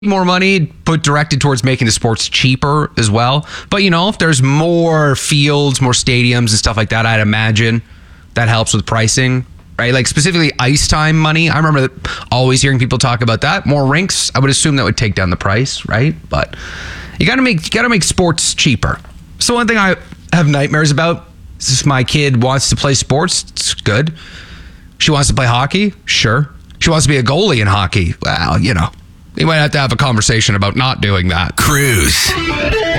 more money put directed towards making the sports cheaper as well. But, if there's more fields, more stadiums and stuff like that, I'd imagine that helps with pricing, right? Like specifically ice time money. I remember always hearing people talk about that. More rinks, I would assume that would take down the price, right? But you got to make sports cheaper. So one thing I have nightmares about is if my kid wants to play sports, it's good. She wants to play hockey, sure. She wants to be a goalie in hockey. Well, you might have to have a conversation about not doing that. Cruise.